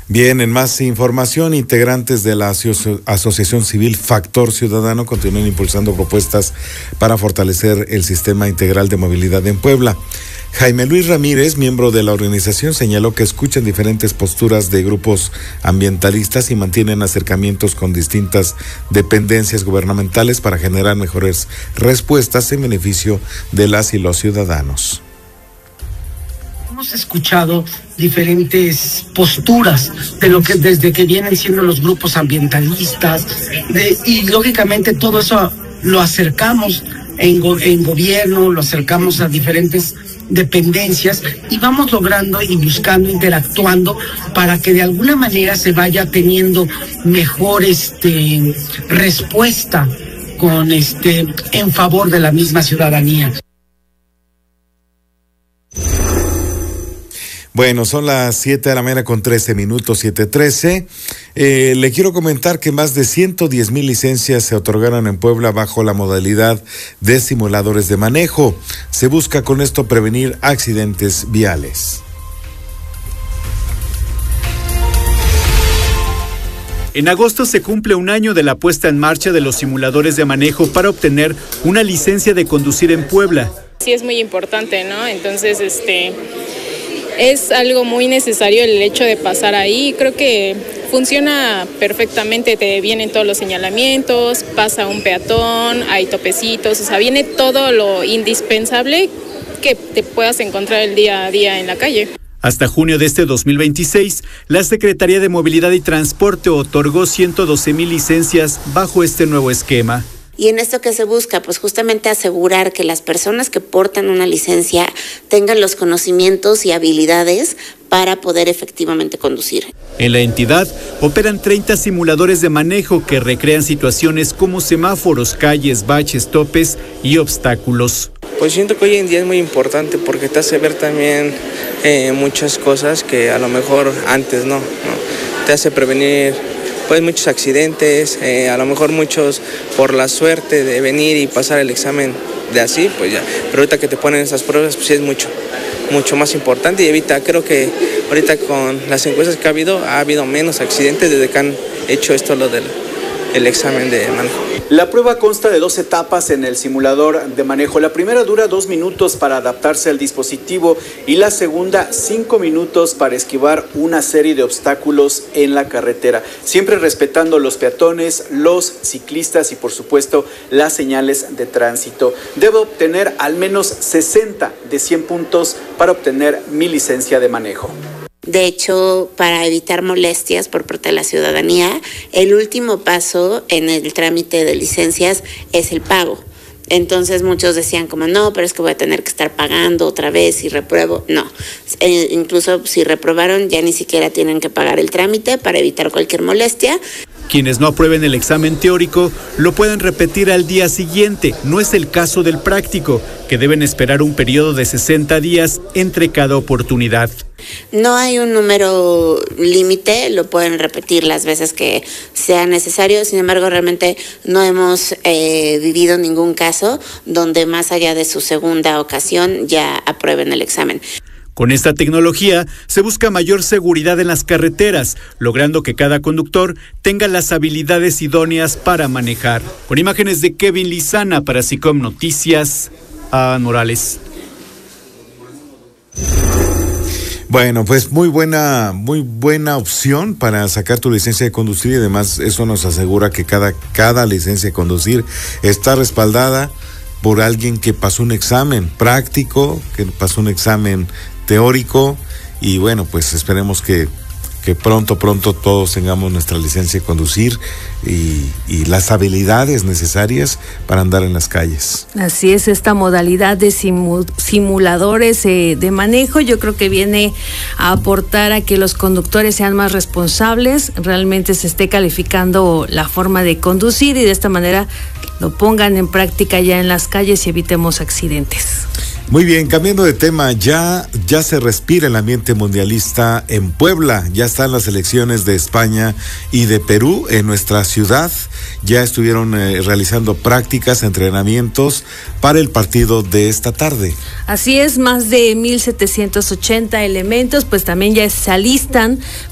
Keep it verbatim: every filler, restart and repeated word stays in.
Bien, en más información, integrantes de la aso- Asociación Civil Factor Ciudadano continúan impulsando propuestas para fortalecer el sistema integral de movilidad en Puebla. Jaime Luis Ramírez, miembro de la organización, señaló que escuchan diferentes posturas de grupos ambientalistas y mantienen acercamientos con distintas dependencias gubernamentales para generar mejores respuestas en beneficio de las y los ciudadanos. Hemos escuchado diferentes posturas de lo que desde que vienen siendo los grupos ambientalistas de, y lógicamente todo eso lo acercamos en, go, en gobierno, lo acercamos a diferentes dependencias y vamos logrando y buscando, interactuando para que de alguna manera se vaya teniendo mejor este, respuesta con este en favor de la misma ciudadanía. Bueno, son las siete de la mañana con trece minutos, siete trece. Eh, le quiero comentar que más de ciento diez mil licencias se otorgaron en Puebla bajo la modalidad de simuladores de manejo. Se busca con esto prevenir accidentes viales. En agosto se cumple un año de la puesta en marcha de los simuladores de manejo para obtener una licencia de conducir en Puebla. Sí, es muy importante, ¿no? Entonces, este... es algo muy necesario el hecho de pasar ahí. Creo que funciona perfectamente, te vienen todos los señalamientos, pasa un peatón, hay topecitos, o sea, viene todo lo indispensable que te puedas encontrar el día a día en la calle. Hasta junio de este dos mil veintiséis, la Secretaría de Movilidad y Transporte otorgó ciento doce mil licencias bajo este nuevo esquema. Y en esto que se busca, pues justamente asegurar que las personas que portan una licencia tengan los conocimientos y habilidades para poder efectivamente conducir. En la entidad operan treinta simuladores de manejo que recrean situaciones como semáforos, calles, baches, topes y obstáculos. Pues siento que hoy en día es muy importante porque te hace ver también eh, muchas cosas que a lo mejor antes no, no. Te hace prevenir pues muchos accidentes, eh, a lo mejor muchos por la suerte de venir y pasar el examen de así, pues ya. Pero ahorita que te ponen esas pruebas, pues sí es mucho, mucho más importante y evita, creo que ahorita con las encuestas que ha habido, ha habido menos accidentes desde que han hecho esto lo del el examen de manejo. La prueba consta de dos etapas en el simulador de manejo. La primera dura dos minutos para adaptarse al dispositivo y la segunda cinco minutos para esquivar una serie de obstáculos en la carretera, siempre respetando los peatones, los ciclistas y por supuesto las señales de tránsito. Debe obtener al menos sesenta de cien puntos para obtener mi licencia de manejo. De hecho, para evitar molestias por parte de la ciudadanía, el último paso en el trámite de licencias es el pago. Entonces muchos decían como, no, pero es que voy a tener que estar pagando otra vez si repruebo. No, eh, incluso si reprobaron ya ni siquiera tienen que pagar el trámite para evitar cualquier molestia. Quienes no aprueben el examen teórico lo pueden repetir al día siguiente. No es el caso del práctico, que deben esperar un periodo de sesenta días entre cada oportunidad. No hay un número límite, lo pueden repetir las veces que sea necesario. Sin embargo, realmente no hemos eh, vivido ningún caso donde más allá de su segunda ocasión ya aprueben el examen. Con esta tecnología se busca mayor seguridad en las carreteras, logrando que cada conductor tenga las habilidades idóneas para manejar. Con imágenes de Kevin Lizana para SICOM Noticias, a Morales. Bueno, pues muy buena, muy buena opción para sacar tu licencia de conducir y además eso nos asegura que cada, cada licencia de conducir está respaldada por alguien que pasó un examen práctico, que pasó un examen teórico y bueno, pues esperemos que, que pronto, pronto todos tengamos nuestra licencia de conducir y, y las habilidades necesarias para andar en las calles. Así es, esta modalidad de simu- simuladores eh, de manejo yo creo que viene a aportar a que los conductores sean más responsables, realmente se esté calificando la forma de conducir y de esta manera lo pongan en práctica ya en las calles y evitemos accidentes. Muy bien, cambiando de tema, ya, ya se respira el ambiente mundialista en Puebla, ya están las elecciones de España y de Perú en nuestra ciudad, ya estuvieron eh, realizando prácticas, entrenamientos para el partido de esta tarde. Así es, más de mil setecientos ochenta elementos, pues también ya se alistan